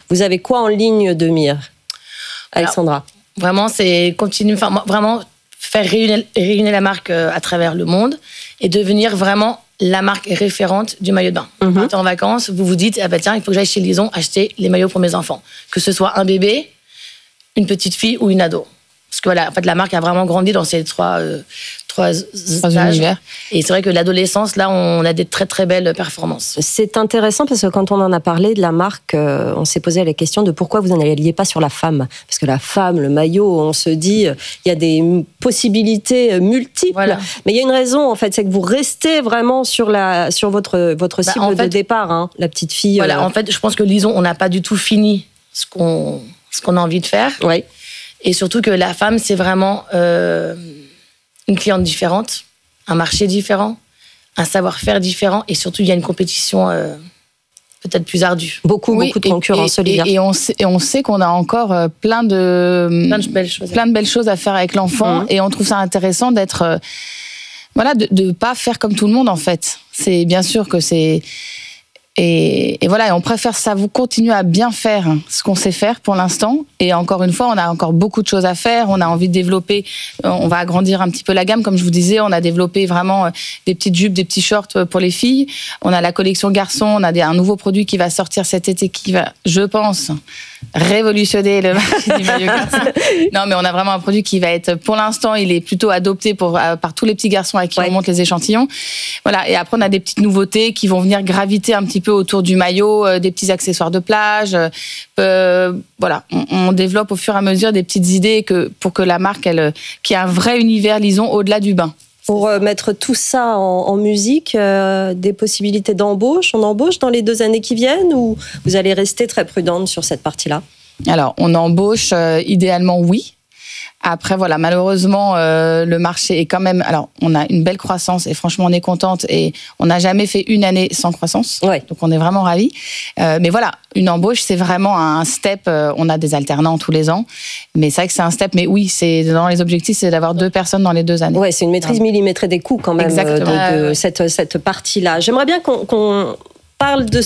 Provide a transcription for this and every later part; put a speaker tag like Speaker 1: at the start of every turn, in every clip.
Speaker 1: Vous avez quoi en ligne de mire, Alexandra?
Speaker 2: Alors, vraiment, c'est continuer, vraiment faire rayonner la marque à travers le monde et devenir vraiment la marque référente du maillot de bain. Vous partez en vacances, vous vous dites, tiens, il faut que j'aille chez Lison acheter les maillots pour mes enfants. Que ce soit un bébé, une petite fille ou une ado. Parce que voilà, en fait, la marque a vraiment grandi dans ces trois
Speaker 3: univers.
Speaker 2: Et c'est vrai que l'adolescence, là, on a des très très belles performances.
Speaker 1: C'est intéressant parce que quand on en a parlé de la marque, on s'est posé la question de pourquoi vous n'alliez pas sur la femme. Parce que la femme, le maillot, on se dit, il y a des possibilités multiples.
Speaker 2: Voilà.
Speaker 1: Mais il y a une raison, en fait, c'est que vous restez vraiment sur votre cible de départ, hein, la petite fille.
Speaker 2: Voilà, en fait, je pense que Lison, on n'a pas du tout fini ce qu'on a envie de faire.
Speaker 1: Oui.
Speaker 2: Et surtout que la femme, c'est vraiment une cliente différente, un marché différent, un savoir-faire différent, et surtout, il y a une compétition peut-être plus ardue.
Speaker 1: Beaucoup de concurrence, Olivia.
Speaker 3: Et on sait qu'on a encore plein de belles choses à faire avec l'enfant, et on trouve ça intéressant d'être... de pas faire comme tout le monde, en fait. C'est bien sûr que c'est... Et voilà, et on préfère ça, vous continuer à bien faire ce qu'on sait faire pour l'instant. Et encore une fois, on a encore beaucoup de choses à faire. On a envie de développer, on va agrandir un petit peu la gamme. Comme je vous disais, on a développé vraiment des petites jupes, des petits shorts pour les filles. On a la collection garçon, on a un nouveau produit qui va sortir cet été qui va, je pense, révolutionner le marché du maillot garçon. Non, mais on a vraiment un produit qui va être, pour l'instant, il est plutôt adopté par tous les petits garçons à qui on montre les échantillons. Voilà. Et après, on a des petites nouveautés qui vont venir graviter un petit peu autour du maillot, des petits accessoires de plage. Voilà, on développe au fur et à mesure des petites idées pour que la marque, qui a un vrai univers, lisons, au-delà du bain.
Speaker 1: Pour mettre tout ça en musique, des possibilités d'embauche. On embauche dans les 2 années qui viennent ou vous allez rester très prudente sur cette partie-là?
Speaker 3: Alors, on embauche idéalement, oui. Après, voilà, malheureusement, le marché est quand même... Alors, on a une belle croissance et franchement, on est contente et on n'a jamais fait une année sans croissance.
Speaker 1: Ouais.
Speaker 3: Donc, on est vraiment ravis. Mais voilà, une embauche, c'est vraiment un step. On a des alternants tous les ans. Mais c'est vrai que c'est un step. Mais oui, c'est dans les objectifs, c'est d'avoir 2 personnes dans les 2 années.
Speaker 1: Ouais, c'est une maîtrise millimétrée des coûts quand même de cette partie-là. J'aimerais bien qu'on parle de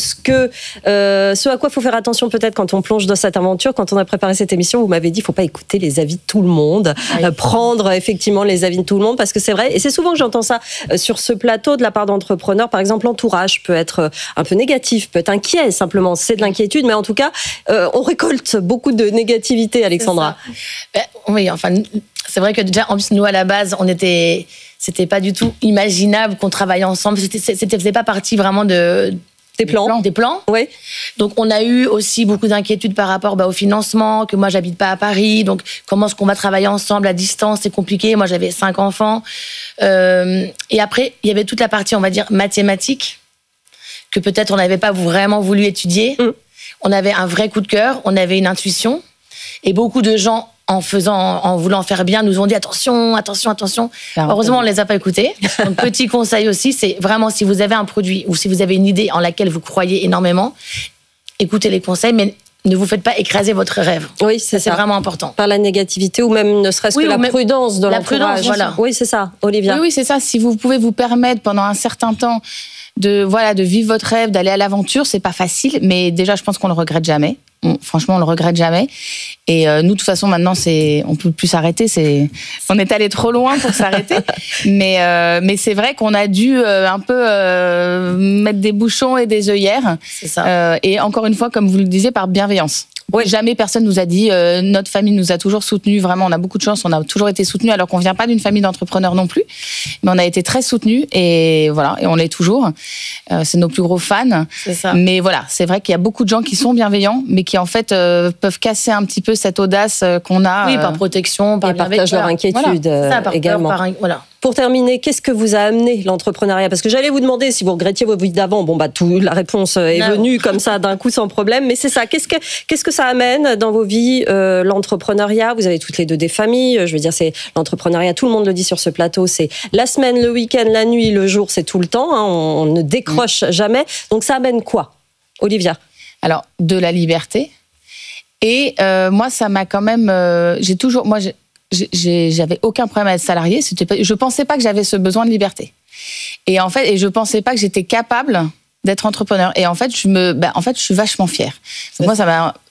Speaker 1: ce à quoi il faut faire attention peut-être quand on plonge dans cette aventure. Quand on a préparé cette émission, vous m'avez dit qu'il ne faut pas écouter les avis de tout le monde, prendre effectivement les avis de tout le monde, parce que c'est vrai, et c'est souvent que j'entends ça sur ce plateau de la part d'entrepreneurs. Par exemple, l'entourage peut être un peu négatif, peut être inquiet simplement, c'est de l'inquiétude, mais en tout cas, on récolte beaucoup de négativité, Alexandra.
Speaker 2: Oui, enfin, c'est vrai que déjà, en plus, nous, à la base, c'était pas du tout imaginable qu'on travaille ensemble, c'était faisait pas partie vraiment des plans.
Speaker 1: Oui.
Speaker 2: Donc, on a eu aussi beaucoup d'inquiétudes par rapport au financement, que moi, j'habite pas à Paris. Donc, comment est-ce qu'on va travailler ensemble à distance? C'est compliqué. Moi, j'avais 5 enfants. Et après, il y avait toute la partie, on va dire, mathématique, que peut-être on n'avait pas vraiment voulu étudier. On avait un vrai coup de cœur, on avait une intuition. Et beaucoup de gens, en voulant faire bien, nous ont dit attention. Heureusement, on ne les a pas écoutés. Donc, petit conseil aussi, c'est vraiment si vous avez un produit ou si vous avez une idée en laquelle vous croyez énormément, écoutez les conseils, mais ne vous faites pas écraser votre rêve.
Speaker 1: Oui, c'est
Speaker 2: vraiment important.
Speaker 1: Par la négativité ou même ne serait-ce que la prudence de l'entourage. La prudence,
Speaker 2: voilà.
Speaker 1: Oui, c'est ça, Olivia.
Speaker 3: Oui, c'est ça. Si vous pouvez vous permettre pendant un certain temps de vivre votre rêve, d'aller à l'aventure, c'est pas facile, mais déjà, je pense qu'on le regrette jamais. Franchement, on le regrette jamais. Et nous, de toute façon, maintenant, on peut plus s'arrêter. On est allé trop loin pour s'arrêter. mais c'est vrai qu'on a dû un peu mettre des bouchons et des œillères.
Speaker 2: C'est ça.
Speaker 3: Et encore une fois, comme vous le disiez, par bienveillance.
Speaker 1: Oui.
Speaker 3: Jamais personne nous a dit, notre famille nous a toujours soutenus, vraiment, on a beaucoup de chance, on a toujours été soutenus, alors qu'on vient pas d'une famille d'entrepreneurs non plus, mais on a été très soutenus, et voilà, et on l'est toujours. C'est nos plus gros fans.
Speaker 2: C'est ça.
Speaker 3: Mais voilà, c'est vrai qu'il y a beaucoup de gens qui sont bienveillants, mais qui en fait peuvent casser un petit peu cette audace qu'on a.
Speaker 2: Oui, par protection, par
Speaker 1: partagent leur inquiétude également.
Speaker 2: Voilà.
Speaker 1: Pour terminer, qu'est-ce que vous a amené l'entrepreneuriat? Parce que j'allais vous demander si vous regrettiez vos vies d'avant. Bon, la réponse est venue comme ça d'un coup sans problème. Mais c'est ça. Qu'est-ce que ça amène dans vos vies, l'entrepreneuriat? Vous avez toutes les 2 des familles. Je veux dire, c'est l'entrepreneuriat. Tout le monde le dit sur ce plateau. C'est la semaine, le week-end, la nuit, le jour. C'est tout le temps. Hein, on ne décroche jamais. Donc, ça amène quoi, Olivia?
Speaker 3: Alors, de la liberté. Et moi, ça m'a quand même... j'avais aucun problème à être salariée. Je pensais pas que j'avais ce besoin de liberté. Et en fait, je pensais pas que j'étais capable d'être entrepreneur. Et en fait, je suis vachement fière. Donc moi, ça m'a